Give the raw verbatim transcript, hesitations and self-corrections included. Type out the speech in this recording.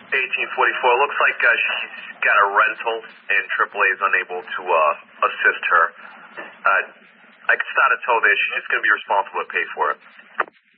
eighteen forty-four. Looks like uh, she's got a rental, and triple A is unable to uh, assist her. Uh, I can start a tow there. She's just going to be responsible to pay for it.